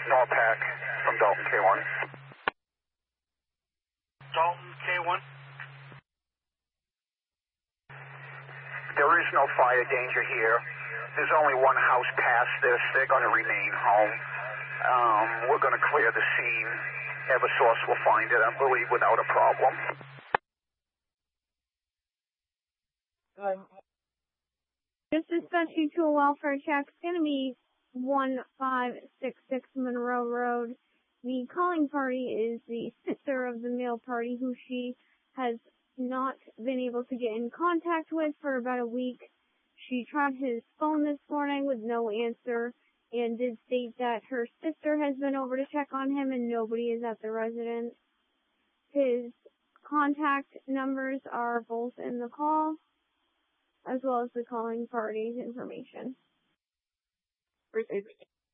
Norpac from Dalton K1. Dalton K1. There is no fire danger here. There's only one house past this. They're going to remain home. We're going to clear the scene. Eversource will find it, I believe, without a problem. Just dispatching to a welfare check. It's going to be 1566 Monroe Road. The calling party is the sister of the male party, who she has not been able to get in contact with for about a week. She tried his phone this morning with no answer and did state that her sister has been over to check on him and nobody is at the residence. His contact numbers are both in the call, as well as the calling party's information.